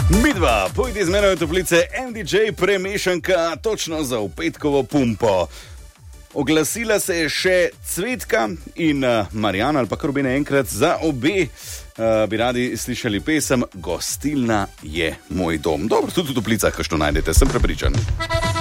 Midva, pojdi z menoj v toplice, MDJ premešanka točno za v petkovo pumpo. Oglasila se je še Cvetka in Marjana, ali pa kar obe naenkrat, za obe bi radi slišali pesem Gostilna je moj dom. Dobro, tudi v toplicah, kakšno najdete, sem prepričan.